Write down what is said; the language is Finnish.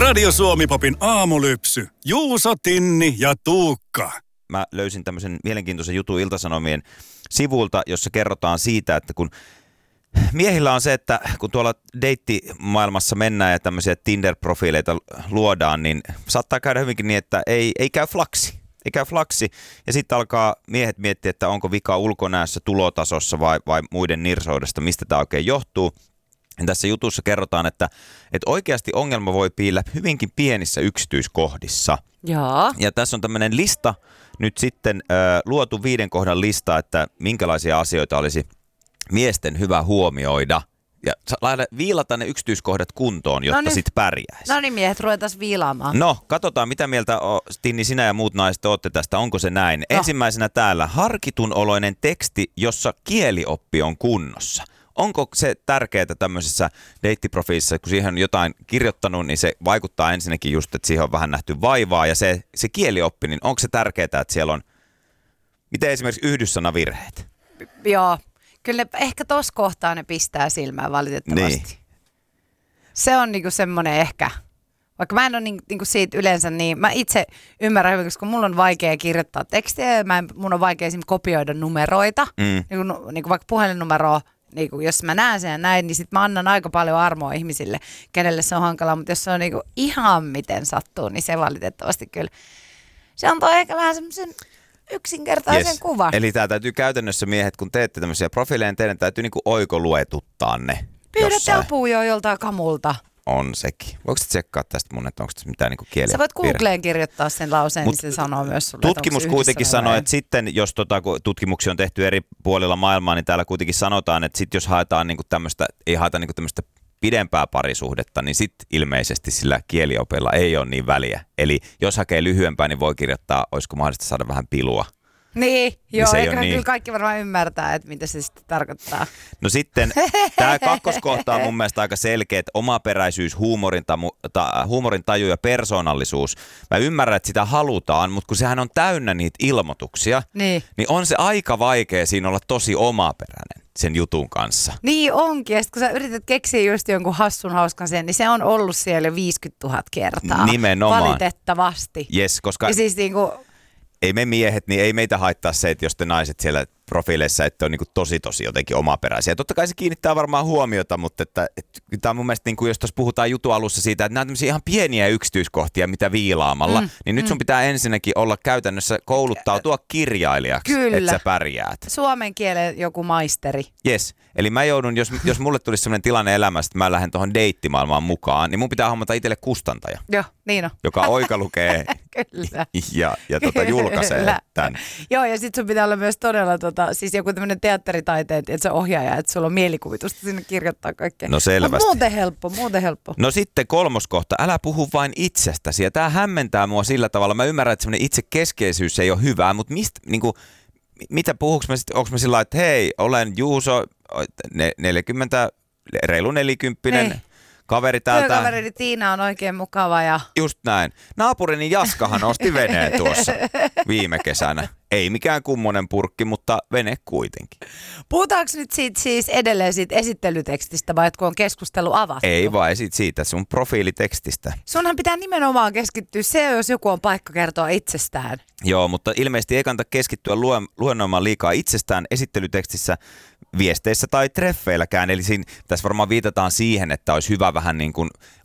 Radio Suomi-popin aamulypsy. Juuso, Tinni ja Tuukka. Mä löysin tämmöisen mielenkiintoisen jutun Ilta-Sanomien sivulta, jossa kerrotaan siitä, että kun miehillä on se, että kun tuolla deittimaailmassa mennään ja tämmöisiä Tinder-profiileita luodaan, niin saattaa käydä hyvinkin niin, että ei käy flaksi. Ei käy flaksi. Ja sitten alkaa miehet miettiä, että onko vika ulkonäössä, tulotasossa vai muiden nirsoudesta, mistä tämä oikein johtuu. Ja tässä jutussa kerrotaan, että oikeasti ongelma voi piillä hyvinkin pienissä yksityiskohdissa. Jaa. Ja tässä on tämmöinen lista, nyt sitten luotu 5 kohdan lista, että minkälaisia asioita olisi miesten hyvä huomioida. Ja viilata ne yksityiskohdat kuntoon, jotta sit pärjäisi. No niin miehet, ruvetaan viilaamaan. No, katsotaan mitä mieltä Tinni sinä ja muut naiset olette tästä, onko se näin. No. Ensimmäisenä täällä harkitun oloinen teksti, jossa kielioppi on kunnossa. Onko se tärkeää tämmöisessä deittiprofiilissa, kun siihen on jotain kirjoittanut, niin se vaikuttaa ensinnäkin just, että siihen on vähän nähty vaivaa. Ja se kielioppi, niin onko se tärkeää, että siellä on, miten esimerkiksi yhdyssanavirheet? Joo, kyllä ehkä tossa kohtaa ne pistää silmään valitettavasti. Niin. Se on niinku semmoinen ehkä, vaikka mä en ole niinku siitä yleensä niin, mä itse ymmärrän hyvin, koska mulla on vaikea kirjoittaa tekstiä ja mun on vaikea esimerkiksi kopioida numeroita, niinku vaikka puhelinnumeroa. Niin jos mä näen sen ja näin, niin sit mä annan aika paljon armoa ihmisille, kenelle se on hankalaa. Mutta jos se on niin ihan miten sattuu, niin se valitettavasti kyllä. Se antaa ehkä vähän semmoisen yksinkertaisen kuvan. Eli tää täytyy käytännössä miehet, kun teette tämmöisiä profiileja, niin teidän täytyy niinku oikoluetuttaa ne. Pyydätte apua jo joltain kamulta. On sekin. Voiko sä tsekkaa tästä mun, että onko tässä mitään niinku kieliä? Sä voit Googleen kirjoittaa sen lauseen, niin se sanoo myös sulle. Tutkimus kuitenkin sanoo, että sitten jos kun tutkimuksia on tehty eri puolilla maailmaa, niin täällä kuitenkin sanotaan, että sit jos haetaan niinku tämmöistä, ei haeta niinku tämmöistä pidempää parisuhdetta, niin sitten ilmeisesti sillä kieliopilla ei ole niin väliä. Eli jos hakee lyhyempää, niin voi kirjoittaa, olisiko mahdollista saada vähän pilua. Niin, joo, niin eiköhän kyllä kaikki varmaan ymmärtää, että mitä se sitten tarkoittaa. No sitten, tämä kakkoskohta on mun mielestä aika selkeä, että omaperäisyys, huumorintaju ja persoonallisuus. Mä ymmärrän, että sitä halutaan, mutta kun sehän on täynnä niitä ilmoituksia, niin on se aika vaikea siinä olla tosi omaperäinen sen jutun kanssa. Niin onkin, ja sitten kun sä yrität keksiä just jonkun hassun hauskan sen, niin se on ollut siellä 50 000 kertaa. Nimenomaan. Valitettavasti. Yes, koska ja siis niinku ei me miehet, niin ei meitä haittaa se, että jos te naiset siellä profiileissa, että on niin kuin tosi jotenkin omaperäisiä. Totta kai se kiinnittää varmaan huomiota, mutta tämä on mun mielestä, niin kuin jos tuossa puhutaan jutun alussa siitä, että nämä on tämmöisiä ihan pieniä yksityiskohtia, mitä viilaamalla, niin nyt sun pitää ensinnäkin olla käytännössä kouluttautua kirjailijaksi, että sä pärjäät. Suomen kielen joku maisteri. Yes. Eli mä joudun, jos mulle tulisi sellainen tilanne elämässä, että mä lähden tuohon deittimaailmaan mukaan, niin mun pitää hommata itselle kustantaja. Joo, niin on. Joka oikalukee ja julkaisee tämän. Joo, ja sit sun pitää olla myös todella siis joku tämmöinen teatteritaiteen, että se ohjaaja, että sulla on mielikuvitusta sinne kirjoittaa kaikkea. No selvästi. Muuten helppo. No sitten 3. kohta, älä puhu vain itsestäsi. Ja tää hämmentää mua sillä tavalla. Mä ymmärrän, että semmoinen itsekeskeisyys ei ole hyvää, mutta mitä puhuks mä sitten? Onko mä sillä lailla, että hei, olen Juuso, 40, reilu 40, kaveri täältä. Työkaverini Tiina on oikein mukava ja just näin. Naapurini Jaskahan osti veneen tuossa viime kesänä. Ei mikään kummonen purkki, mutta vene kuitenkin. Puhutaanko nyt siis edelleen siitä esittelytekstistä vai kun on keskustelu avattu? Ei vaan siitä sun profiilitekstistä. Sunhan pitää nimenomaan keskittyä se, jos joku on paikka kertoa itsestään. Joo, mutta ilmeisesti ei kannata keskittyä luennoimaan liikaa itsestään esittelytekstissä, viesteissä tai treffeilläkään. Eli tässä varmaan viitataan siihen, että olisi hyvä vähän niin kuin